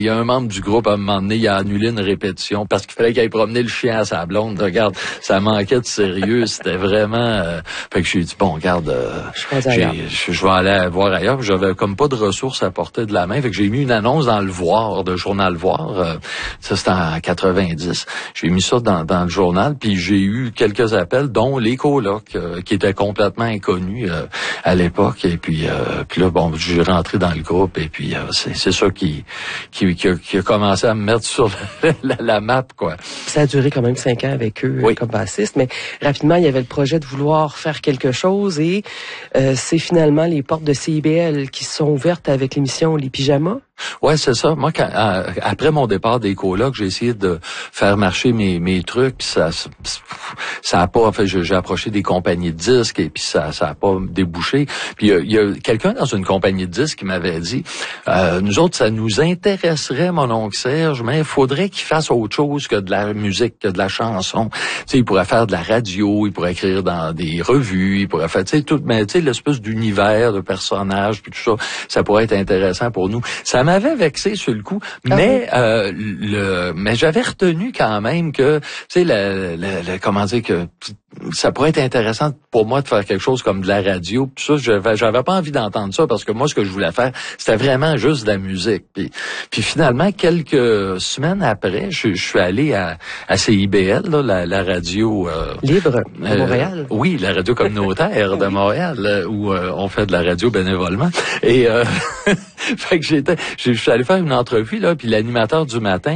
Il y a un membre du groupe, à un moment donné, il a annulé une répétition parce qu'il fallait qu'il aille promener le chien à sa blonde. Regarde, ça manquait de sérieux. C'était vraiment... Fait que j'ai dit, bon, regarde, je vais aller voir ailleurs. J'avais comme pas de ressources à portée de la main. Fait que j'ai mis une annonce dans le Voir, de Journal Voir. Ça, c'était en 90. J'ai mis ça dans le journal, puis j'ai eu quelques appels, dont les colocs, qui étaient complètement inconnus à l'époque. Et puis là, bon, j'ai rentré dans le groupe, et puis c'est ça qui a commencé à me mettre sur la map, quoi. Ça a duré quand même 5 ans avec eux, oui, comme bassiste, mais rapidement, il y avait le projet de vouloir faire quelque chose, et c'est finalement les portes de CIBL qui sont ouvertes avec l'émission Les Pyjamas. Ouais, c'est ça. Moi, après mon départ des colocs, j'ai essayé de faire marcher mes trucs, puis ça a pas. En fait, j'ai approché des compagnies de disques, et puis ça a pas débouché. Puis il y a quelqu'un dans une compagnie de disques qui m'avait dit, nous autres, ça nous intéresserait, mon oncle Serge, mais il faudrait qu'il fasse autre chose que de la musique, que de la chanson. Tu sais, il pourrait faire de la radio, il pourrait écrire dans des revues, il pourrait faire, tu sais, tout, mais tu sais, l'espèce d'univers de personnages, puis tout ça, ça pourrait être intéressant pour nous. Ça m'avait vexé sur le coup, mais mais j'avais retenu quand même que, tu sais, comment dire, que ça pourrait être intéressant pour moi de faire quelque chose comme de la radio. Puis ça, j'avais pas envie d'entendre ça, parce que moi, ce que je voulais faire, c'était vraiment juste de la musique. Puis finalement, quelques semaines après, je suis allé à CIBL, là, la radio libre de Montréal. Oui, la radio communautaire de Montréal, où on fait de la radio bénévolement. Et fait que je suis allé faire une entrevue, là, puis l'animateur du matin,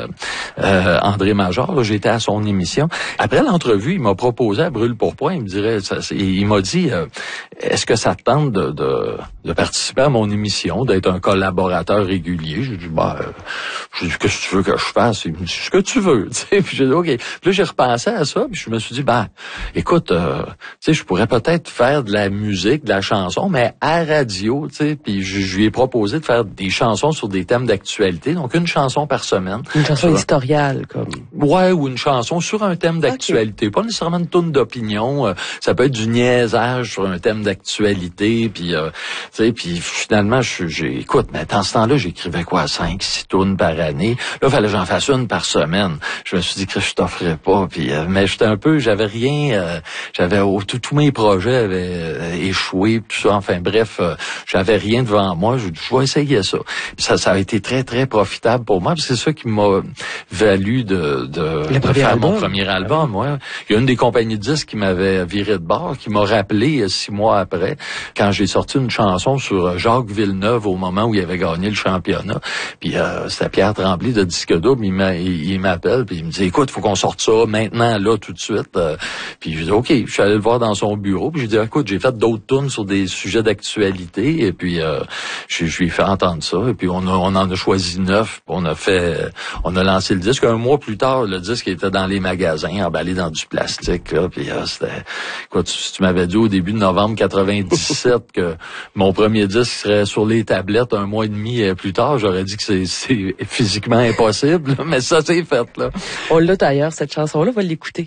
André Major, là, j'étais à son émission. Après l'entrevue, il m'a proposé à brûle-pourpoint, il m'a dit, est-ce que ça te tente de participer à mon émission, d'être un collaborateur régulier? J'ai dit, qu'est-ce que tu veux que je fasse? Il me dit, ce que tu veux, tu sais. Puis j'ai dit, OK. Puis là, j'ai repensé à ça, puis je me suis dit, écoute, tu sais, je pourrais peut-être faire de la musique, de la chanson, mais à radio, tu sais. Puis je lui ai proposé de faire des chansons sur des thèmes d'actualité, donc une chanson par semaine. Une chanson éditoriale, comme. Ouais, ou une chanson sur un thème d'actualité, pas nécessairement une tourne d'opinion, ça peut être du niaisage sur un thème d'actualité, puis tu sais, puis finalement écoute, mais dans ce temps-là, j'écrivais 5-6 tournes par année. Là, fallait que j'en fasse une par semaine. Je me suis dit que je t'offrais pas, puis mais j'avais rien, tous mes projets avaient échoué, tout ça. Enfin bref, j'avais rien devant moi. Je vais essayer ça. Puis ça a été très très profitable pour moi, puis c'est ça qui m'a valu de faire mon premier album. Ouais. Il y a une des compagnies de disques qui m'avait viré de bord, qui m'a rappelé 6 mois après, quand j'ai sorti une chanson sur Jacques Villeneuve au moment où il avait gagné le championnat. Puis c'était Pierre Tremblay de Disque Double, il m'appelle, puis il me dit, écoute, faut qu'on sorte ça maintenant, là, tout de suite. Puis je dis, OK, je suis allé le voir dans son bureau, puis je dis, écoute, j'ai fait d'autres tunes sur des sujets d'actualité, et puis je lui ai fait entendre ça, et puis on en a choisi 9, on a lancé le disque. Un mois plus tard, le disque était dans les magasins, emballé dans du plastique, là, puis c'était... Écoute, si tu m'avais dit au début de novembre 97 que mon premier disque serait sur les tablettes un mois et demi plus tard, j'aurais dit que c'est physiquement impossible, mais ça, c'est fait, là. On l'a d'ailleurs, cette chanson-là, on va l'écouter.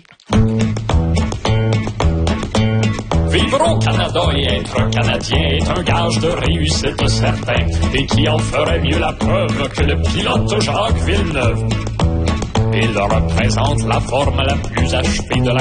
Vivre au Canada et être Canadien est un gage de réussite certain, et qui en ferait mieux la preuve que le pilote Jacques Villeneuve. Il représente la forme la plus achevée de la